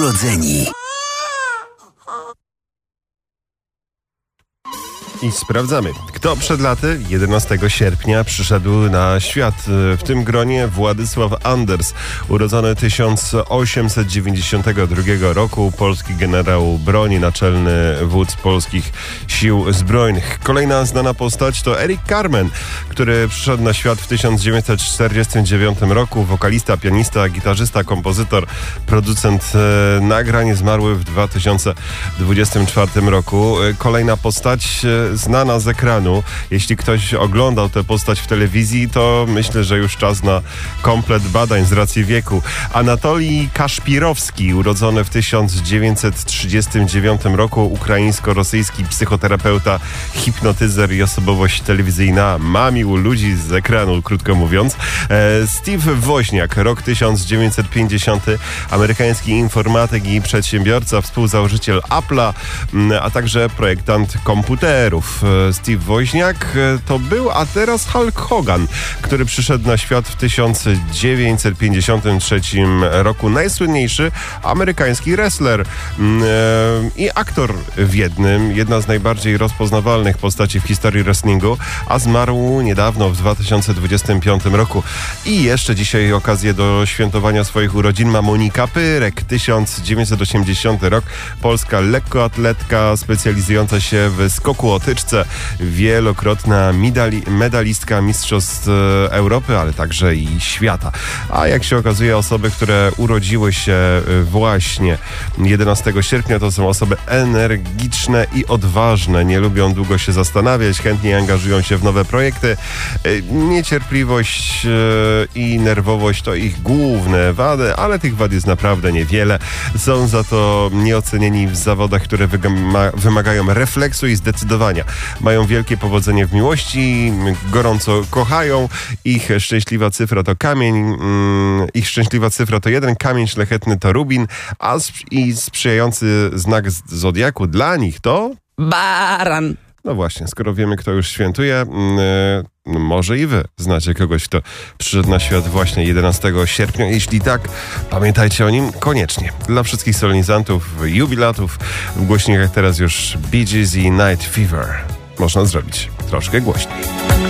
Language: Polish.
urodzeni. I sprawdzamy, kto przed laty 11 sierpnia przyszedł na świat. W tym gronie Władysław Anders, urodzony 1892 roku, polski generał broni, naczelny wódz polskich sił zbrojnych. Kolejna znana postać to Eric Carmen, który przyszedł na świat w 1949 roku. Wokalista, pianista, gitarzysta, kompozytor, producent nagrań, zmarły w 2024 roku. Kolejna postać znana z ekranu. Jeśli ktoś oglądał tę postać w telewizji, to myślę, że już czas na komplet badań z racji wieku. Anatolij Kaszpirowski, urodzony w 1939 roku, ukraińsko-rosyjski psychoterapeuta, hipnotyzer i osobowość telewizyjna, mamił ludzi z ekranu, krótko mówiąc. Steve Woźniak, rok 1950, amerykański informatyk i przedsiębiorca, współzałożyciel Apple'a, a także projektant komputerów. Steve Woźniak to był, a teraz Hulk Hogan, który przyszedł na świat w 1953 roku. Najsłynniejszy amerykański wrestler i aktor w jednym. Jedna z najbardziej rozpoznawalnych postaci w historii wrestlingu, a zmarł niedawno w 2025 roku. I jeszcze dzisiaj okazję do świętowania swoich urodzin ma Monika Pyrek, 1980 rok, polska lekkoatletka specjalizująca się w skoku o tyczce, wielokrotna medalistka mistrzostw Europy, ale także i świata. A jak się okazuje, osoby, które urodziły się właśnie 11 sierpnia, to są osoby energiczne i odważne. Nie lubią długo się zastanawiać, chętnie angażują się w nowe projekty. Niecierpliwość i nerwowość to ich główne wady, ale tych wad jest naprawdę niewiele. Są za to nieocenieni w zawodach, które wymagają refleksu i zdecydowania. Mają wielkie powodzenie w miłości, gorąco kochają. Ich szczęśliwa cyfra to 1, kamień szlachetny to rubin, i sprzyjający znak zodiaku dla nich to baran. No właśnie, skoro wiemy, kto już świętuje, może i wy znacie kogoś, kto przyszedł na świat właśnie 11 sierpnia. Jeśli tak, pamiętajcie o nim koniecznie. Dla wszystkich solenizantów, jubilatów, w głośnikach teraz już Bee Gees i Night Fever. Można zrobić troszkę głośniej.